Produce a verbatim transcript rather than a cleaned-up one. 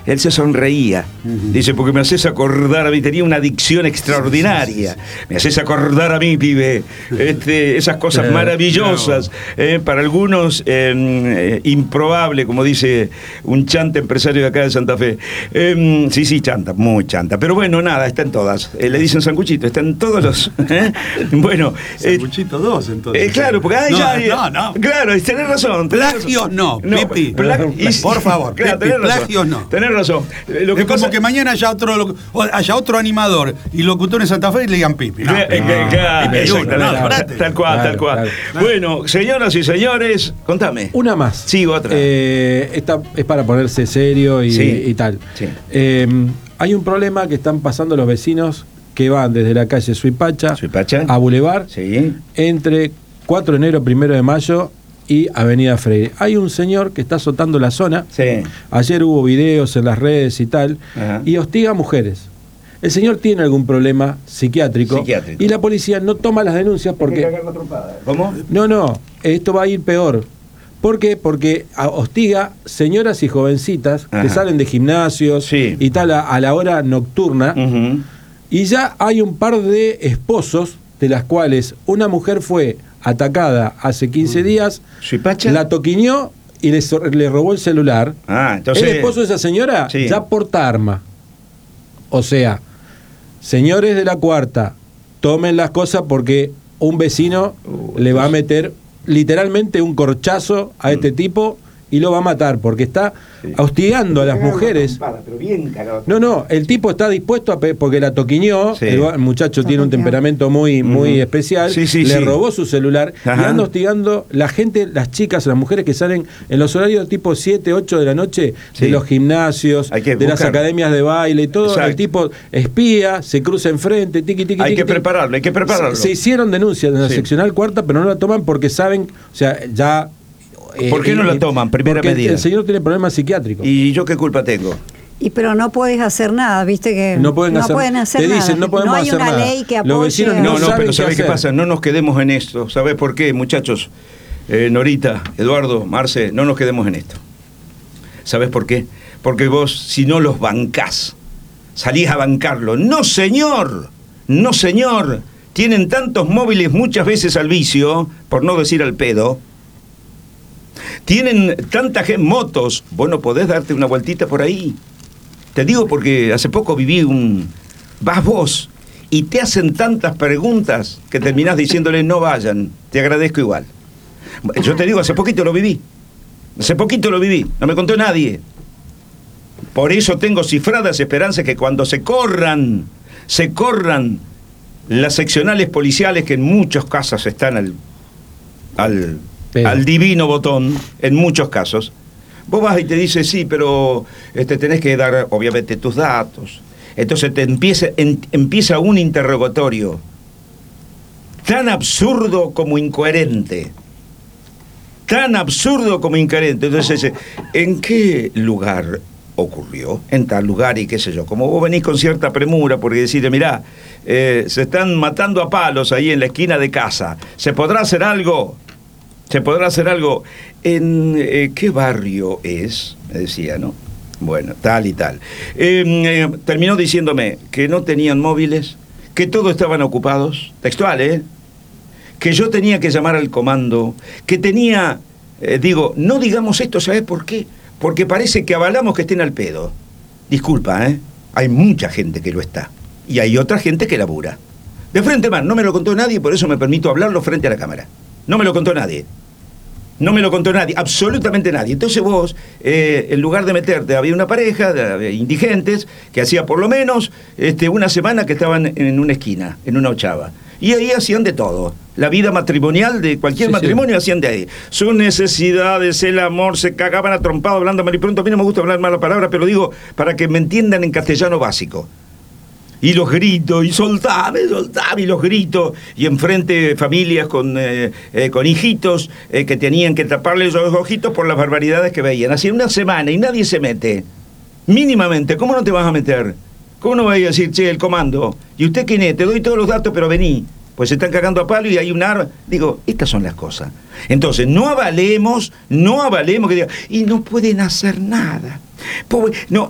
Él se sonreía. Uh-huh. Dice, porque me haces acordar a mí, tenía una dicción extraordinaria. Sí, sí, sí. Me haces acordar a mí, pibe, este, esas cosas eh, maravillosas. No. Eh, para algunos, eh, eh, improbable, como dice un chanta empresario de acá de Santa Fe. Eh, sí, sí, chanta, muy chanta. Pero bueno, nada, está en todas. Eh, le dicen sanguchito, está en todos los... ¿eh? Bueno. Sanguchito dos, entonces. Eh, claro, porque... Ay, no, ya, no, no. Claro, tenés razón. Tenés Plagios razón. no, no, Pipi. Pla- y, por favor, claro, Pipi, tenés razón. plagios no. Tenés razón. Lo que es pasa... como que mañana haya otro, haya otro animador y locutor en Santa Fe y le digan Pipi. No, eh, eh, no, claro, Pipi exacto, uno, no, tal, espérate. tal cual, claro, tal cual. Claro, claro. Bueno, señoras y señores, contame. Una más. Sí, otra. Eh, esta es para ponerse serio y, sí. y tal. Sí. Eh, hay un problema que están pasando los vecinos que van desde la calle Suipacha, Suipacha. a Boulevard, sí. entre cuatro de enero, primero de mayo y Avenida Freire. Hay un señor que está azotando la zona. Sí. Ayer hubo videos en las redes y tal, Ajá. y hostiga a mujeres. El señor tiene algún problema psiquiátrico, psiquiátrico. y la policía no toma las denuncias porque... ¿Cómo? No, no, esto va a ir peor. ¿Por qué? Porque hostiga señoras y jovencitas Ajá. que salen de gimnasios sí. y tal a, a la hora nocturna, uh-huh. y ya hay un par de esposos, de las cuales una mujer fue atacada hace quince días, ¿Suipacha? la toquiñó y le, le robó el celular. Ah, entonces... El esposo de esa señora sí. ya porta arma. O sea, señores de la cuarta, tomen las cosas porque un vecino uh, le va a meter literalmente un corchazo a este mm. tipo y lo va a matar porque está sí. hostigando a las mujeres. Trompada, pero bien cagado. No, no, el tipo está dispuesto a pe- porque la toquiñó, sí. el, el muchacho tiene un temperamento muy, muy uh-huh. especial, sí, sí, le sí. robó su celular Ajá. y anda hostigando la gente, las chicas, las mujeres que salen en los horarios tipo siete, ocho de la noche sí. de los gimnasios, de buscar. las academias de baile y todo. Exacto. El tipo espía, se cruza enfrente, tiqui, tiqui, Hay tiqui, que tiqui. prepararlo, hay que prepararlo. Se, se hicieron denuncias en la sí. seccional cuarta, pero no la toman porque saben, o sea, ya... ¿Por qué no la toman? Primera porque medida. El señor tiene problemas psiquiátricos. ¿Y yo qué culpa tengo? Y pero no puedes hacer nada, viste que no pueden no hacer, pueden hacer te nada. dicen, no podemos no hay hacer una nada. ley que apoye. Los vecinos no, no, no, saben pero qué ¿sabés qué hacer. pasa? No nos quedemos en esto. ¿Sabés por qué, muchachos? Eh, Norita, Eduardo, Marce, no nos quedemos en esto. ¿Sabés por qué? Porque vos, si no los bancás, salís a bancarlo. No, señor, no, señor. Tienen tantos móviles muchas veces al vicio, por no decir al pedo. Tienen tantas motos, vos no podés darte una vueltita por ahí. Te digo porque hace poco viví un... Vas vos y te hacen tantas preguntas que terminás diciéndole no vayan, te agradezco igual. Yo te digo, hace poquito lo viví. Hace poquito lo viví, no me contó nadie. Por eso tengo cifradas esperanzas que cuando se corran, se corran las seccionales policiales que en muchos casos están al... al Pero. al divino botón, en muchos casos, vos vas y te dices, sí, pero este, tenés que dar, obviamente, tus datos. Entonces te empieza, en, empieza un interrogatorio tan absurdo como incoherente. Tan absurdo como incoherente. Entonces, ¿en qué lugar ocurrió? En tal lugar y qué sé yo. Como vos venís con cierta premura, porque decís, mirá, eh, se están matando a palos ahí en la esquina de casa. ¿Se podrá hacer algo? ¿Se podrá hacer algo? ¿En eh, qué barrio es? Me decía, ¿no? Bueno, tal y tal. Eh, eh, terminó diciéndome que no tenían móviles, que todos estaban ocupados, textual, ¿eh? Que yo tenía que llamar al comando, que tenía, eh, digo, no digamos esto, ¿sabes por qué? Porque parece que avalamos que estén al pedo. Disculpa, ¿eh? Hay mucha gente que lo está, y hay otra gente que labura. De frente más, no me lo contó nadie, por eso me permito hablarlo frente a la cámara. No me lo contó nadie. No me lo contó nadie, absolutamente nadie. Entonces vos, eh, en lugar de meterte, había una pareja de indigentes que hacía por lo menos este, una semana que estaban en una esquina, en una ochava. Y ahí hacían de todo. La vida matrimonial de cualquier sí, matrimonio sí. hacían de ahí. Sus necesidades, el amor, se cagaban a trompado hablando mal y pronto. A mí no me gusta hablar mala palabra, pero digo para que me entiendan en castellano básico. Y los gritos, y soltame, soltame, y los gritos, y enfrente familias con, eh, eh, con hijitos eh, que tenían que taparles los ojitos por las barbaridades que veían. Hacía una semana y nadie se mete. Mínimamente, ¿cómo no te vas a meter? ¿Cómo no vas a decir, che, el comando? ¿Y usted quién es? Te doy todos los datos, pero vení. Pues se están cagando a palo y hay un arma. Digo, estas son las cosas. Entonces, no avalemos, no avalemos que digan, y no pueden hacer nada. No,